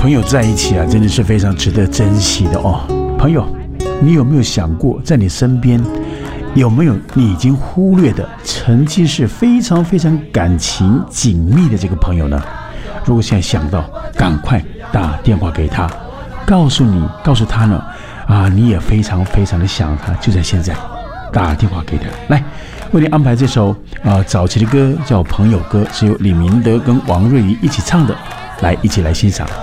朋友在一起啊，真的是非常值得珍惜的哦。朋友，你有没有想过，在你身边有没有你已经忽略的，曾经是非常非常感情紧密的这个朋友呢？如果现在想到，赶快打电话给他，告诉他呢，你也非常非常的想他，就在现在，打电话给他。来，为你安排这首早期的歌，叫《朋友歌》，是由李明德跟王瑞仪一起唱的，来一起来欣赏。